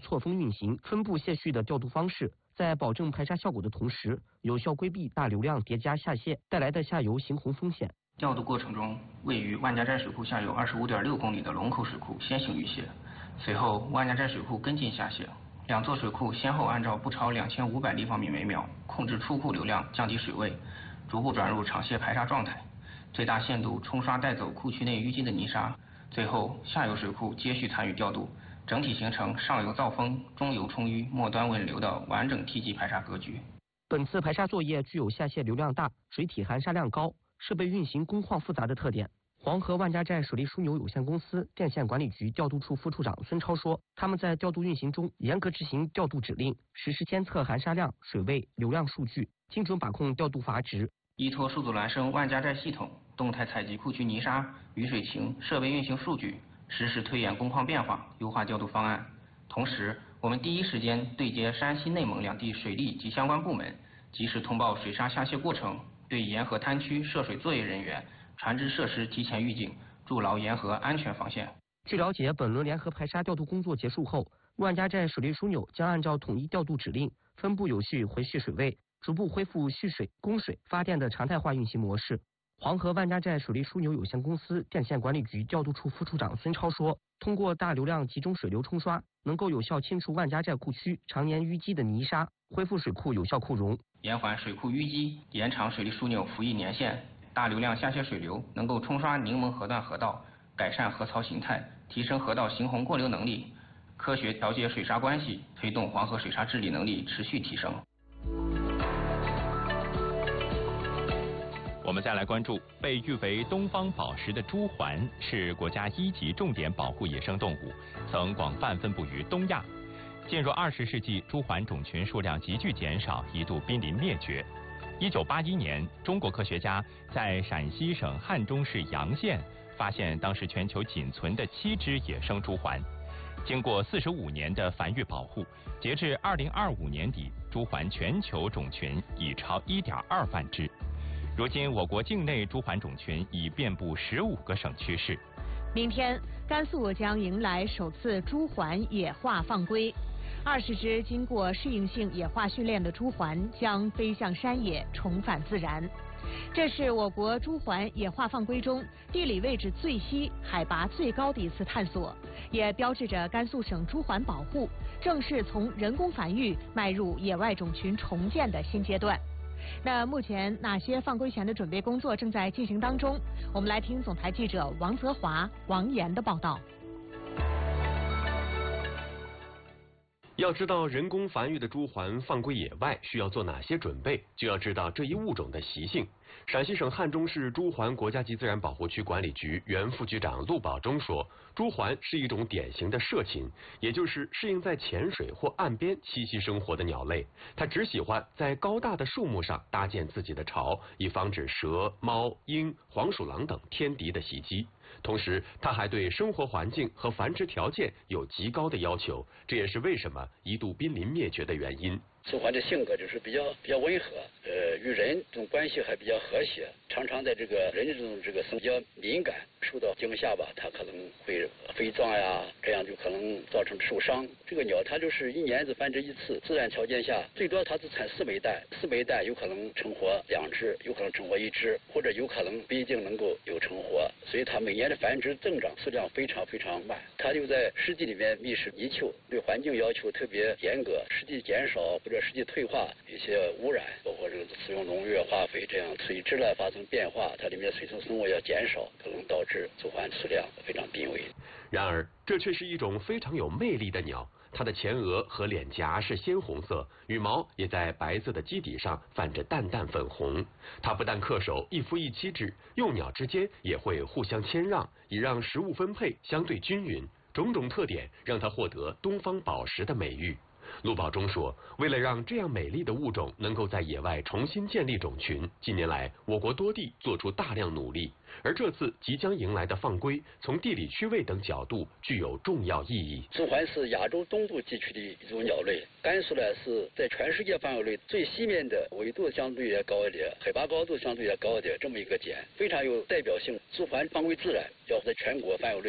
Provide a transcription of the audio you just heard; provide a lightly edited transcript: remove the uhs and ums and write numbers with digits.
错峰运行、分布泄蓄的调度方式，在保证排沙效果的同时，有效规避大流量叠加下泄带来的下游行洪风险。 调度过程中，位于万家寨水库下游25.6公里的龙口水库先行预泄，随后万家寨水库跟进下泄。两座水库先后按照不超2500立方米每秒控制出库流量，降低水位，逐步转入场泄排沙状态，最大限度冲刷带走库区内淤积的泥沙。最后，下游水库接续参与调度，整体形成上游造风、中游冲淤、末端稳流的完整梯级排沙格局。 本次排沙作业具有下泄流量大、水体含沙量高、设备运行工况复杂的特点。黄河万家寨水利枢纽有限公司电线管理局调度处副处长孙超说，他们在调度运行中严格执行调度指令，实时监测含沙量、水位、流量数据，精准把控调度阀值。 依托数字孪生万家寨系统，动态采集库区泥沙、雨水情、设备运行数据，实时推演工况变化，优化调度方案。同时，我们第一时间对接山西、内蒙两地水利及相关部门，及时通报水沙下泄过程，对沿河滩区涉水作业人员、船只设施提前预警，筑牢沿河安全防线。 据了解，本轮联合排沙调度工作结束后，万家寨水利枢纽将按照统一调度指令，分步有序回蓄水位，逐步恢复蓄水、供水、发电的常态化运行模式。黄河万家寨水利枢纽有限公司电线管理局调度处副处长孙超说，通过大流量集中水流冲刷，能够有效清除万家寨库区常年淤积的泥沙，恢复水库有效库容， 延缓水库淤积，延长水利枢纽服役年限。大流量下泄水流能够冲刷柠檬河段河道，改善河槽形态，提升河道行洪过流能力，科学调节水沙关系，推动黄河水沙治理能力持续提升。 我们再来关注被誉为东方宝石的朱鹮，是国家1级重点保护野生动物，曾广泛分布于东亚。进入20世纪，朱鹮种群数量急剧减少，一度濒临灭绝。1981年，中国科学家在陕西省汉中市洋县发现当时全球仅存的7只野生朱鹮。经过45年的繁育保护，截至2025年底，朱鹮全球种群已超1.2万只。如今，我国境内朱鹮种群已遍布15个省区市。 明天，甘肃将迎来首次朱鹮野化放归。20只经过适应性野化训练的朱鹮将飞向山野，重返自然。这是我国朱鹮野化放归中地理位置最西、海拔最高的一次探索，也标志着甘肃省朱鹮保护正式从人工繁育迈入野外种群重建的新阶段。那目前哪些放归前的准备工作正在进行当中？我们来听总台记者王泽华、王岩的报道。 要知道人工繁育的朱鹮放归野外需要做哪些准备，就要知道这一物种的习性。陕西省汉中市朱鹮国家级自然保护区管理局原副局长陆宝忠说，朱鹮是一种典型的涉禽，也就是适应在浅水或岸边栖息生活的鸟类。它只喜欢在高大的树木上搭建自己的巢，以防止蛇、猫、鹰、黄鼠狼等天敌的袭击。同时，它还对生活环境和繁殖条件有极高的要求，这也是为什么一度濒临灭绝的原因。 朱鹮的性格就是比较温和，与人这种关系还比较和谐，常常在这个人这种比较敏感，受到惊吓吧，它可能会飞撞呀，这样就可能造成受伤。这个鸟它就是1年只繁殖1次，自然条件下最多它只产4枚蛋，4枚蛋有可能成活2只，有可能成活1只，或者有可能不一定能够有成活，所以它每年的繁殖增长数量非常非常慢。它就在湿地里面觅食泥鳅，对环境要求特别严格，湿地减少或者湿地退化，一些污染，包括这个使用农药、化肥，这样水质呢发生变化，它里面水生生物要减少，可能导致朱鹮数量非常濒危。 然而，这却是一种非常有魅力的鸟。它的前额和脸颊是鲜红色，羽毛也在白色的基底上泛着淡淡粉红。它不但恪守一夫一妻制，幼鸟之间也会互相谦让，以让食物分配相对均匀。种种特点让它获得东方宝石的美誉。陆宝忠说，为了让这样美丽的物种能够在野外重新建立种群，近年来我国多地做出大量努力，而这次即将迎来的放归，从地理区位等角度具有重要意义。 朱鹮是亚洲东部地区的一种鸟类，甘肃呢是在全世界范围内最西面的，纬度相对也高一点，海拔高度相对也高一点，这么一个点非常有代表性。朱鹮放归自然，要在全国范围内